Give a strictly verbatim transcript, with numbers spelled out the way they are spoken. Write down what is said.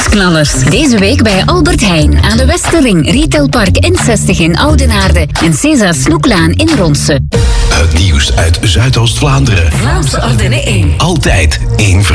Nieuwsknallers. Deze week bij Albert Heijn aan de Westerring, Retailpark N zestig in Oudenaarde en Cesa Snoeklaan in Ronse. Het nieuws uit Zuidoost-Vlaanderen. Vlaamse Ardennen één. Altijd één